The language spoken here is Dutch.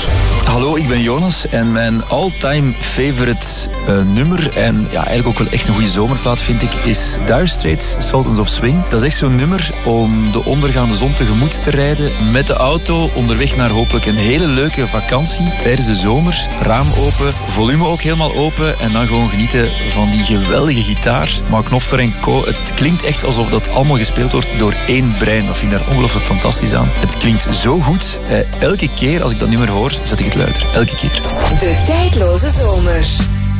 Tijdloze. Hallo, ik ben Jonas en mijn all-time favorite nummer en ja, eigenlijk ook wel echt een goede zomerplaat vind ik is Dire Straits, Sultans of Swing. Dat is echt zo'n nummer om de ondergaande zon tegemoet te rijden met de auto onderweg naar hopelijk een hele leuke vakantie tijdens de zomer. Raam open, volume ook helemaal open en dan gewoon genieten van die geweldige gitaar. Mark Knopfler en co. Het klinkt echt alsof dat allemaal gespeeld wordt door één brein. Dat vind ik daar ongelooflijk fantastisch aan. Het klinkt zo goed. Elke keer als ik dat nummer hoor, zet ik het luider. Elke keer. De Tijdloze Zomer.